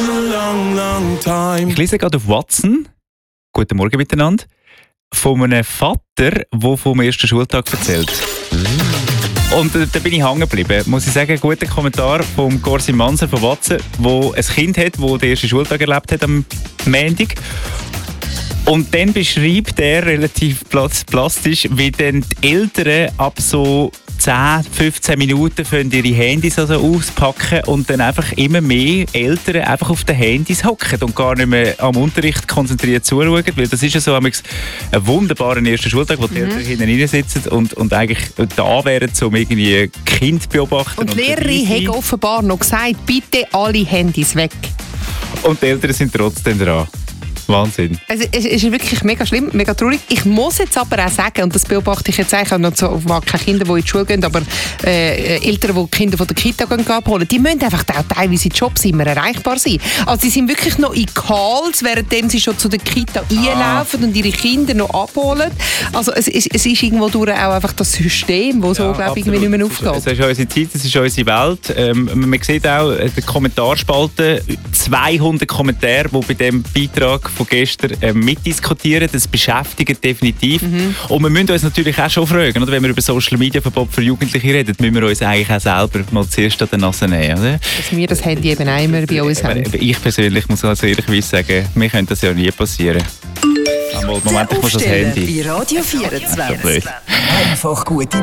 Ich lese gerade auf Watson, guten Morgen miteinander, von einem Vater, der vom ersten Schultag erzählt. Und da bin ich hängen geblieben. Muss ich sagen, ein guter Kommentar vom Corsi Manser von Watson, der ein Kind hat, das den ersten Schultag erlebt hat am Montag. Und dann beschreibt er relativ plastisch, wie dann die Eltern ab so 10, 15 Minuten ihre Handys also auspacken und dann einfach immer mehr Eltern einfach auf den Handys hocken und gar nicht mehr am Unterricht konzentriert zuschauen, weil das ist ja so ein wunderbarer erster Schultag, wo die Eltern hinten rein sitzen und eigentlich da wären, um irgendwie Kind beobachten. Und die Lehrerin hat offenbar noch gesagt, bitte alle Handys weg. Und die Eltern sind trotzdem dran. Wahnsinn. Also, es ist wirklich mega schlimm, mega traurig. Ich muss jetzt aber auch sagen, und das beobachte ich jetzt eigentlich, noch so, keine Kinder, die in die Schule gehen, aber Eltern, die Kinder von der Kita abholen, die müssen einfach auch teilweise in Jobs immer erreichbar sein. Also sie sind wirklich noch in Calls, während sie schon zu der Kita einlaufen und ihre Kinder noch abholen. Also es ist irgendwo durch auch einfach das System, das so, glaube ich, irgendwie nicht mehr aufgeht. Es ist unsere Zeit, es ist unsere Welt. Man sieht auch in der Kommentarspalte 200 Kommentare, die bei diesem Beitrag von gestern mitdiskutieren. Das beschäftigt definitiv. Und wir müssen uns natürlich auch schon fragen, oder? Wenn wir über Social Media Verbot für Jugendliche reden, müssen wir uns eigentlich auch selber mal zuerst an der Nase nehmen. Oder? Dass wir das Handy eben auch immer bei uns haben. Ich persönlich muss also ehrlicherweise sagen, mir könnte das ja nie passieren. Moment, ich muss das Handy. Bei Radio 24. Einfach gute